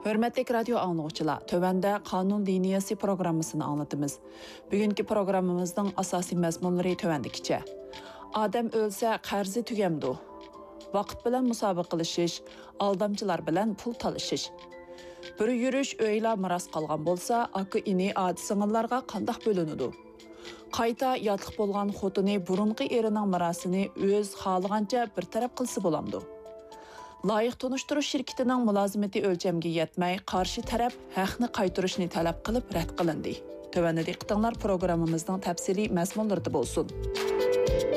Hörmətli radio anlıqçılar, tövəndə Qanun Diniyası proqramısını anlatımız. Bugünkü proqramımızın asasi məzmunları tövəndikçə. Adam ölsə qarzi tügəmdi. Vaqt bilan müsabiqləşiş, aldamçılar bilan pul talışış. Bir yürüş öylə miras qalğan bolsa, akı ini adi singillarga qandaq bölünüdü. Qayta yatlıq bolğan xotini burunqi erining mirasini öz xalığanca bir taraf qilsa bolamdı. Layıq tunuşturuş şirketining mulozimati o'lchamga yetmay, qarshi taraf haqni qaytarishni talab qilib rad qilindi. Tövəndə diqqətinizlər proqramımızın təfsili məzmunlarında bolsun.